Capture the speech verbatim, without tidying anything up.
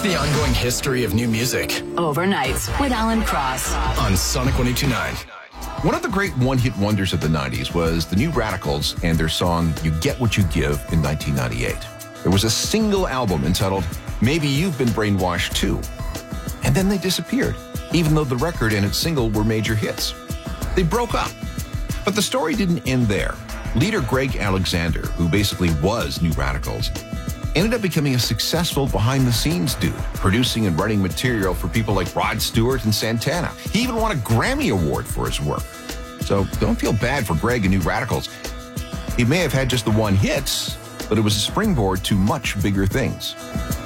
the ongoing history of new music. Overnights with Alan Cross on Sonic one oh two point nine. One of the great one-hit wonders of the nineties was the New Radicals and their song You Get What You Give in nineteen ninety-eight. There was a single album entitled Maybe You've Been Brainwashed Too. And then they disappeared, even though the record and its single were major hits. They broke up. But the story didn't end there. Leader Greg Alexander, who basically was New Radicals, ended up becoming a successful behind-the-scenes dude, producing and writing material for people like Rod Stewart and Santana. He even won a Grammy Award for his work. So don't feel bad for Greg and New Radicals. He may have had just the one hit, but it was a springboard to much bigger things.